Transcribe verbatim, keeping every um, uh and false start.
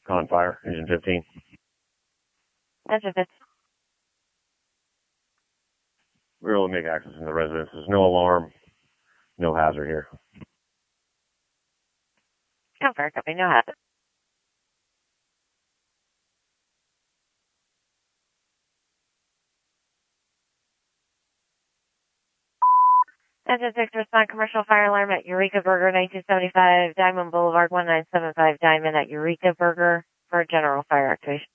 Con fire, engine fifteen. Engine fifteen. We're able to make access in the residence. There's no alarm, no hazard here. Confirm, copy, no hazard. Engine six, respond commercial fire alarm at Eureka Burger, nineteen seventy-five, Diamond Boulevard, one nine seven five Diamond at Eureka Burger for general fire activation.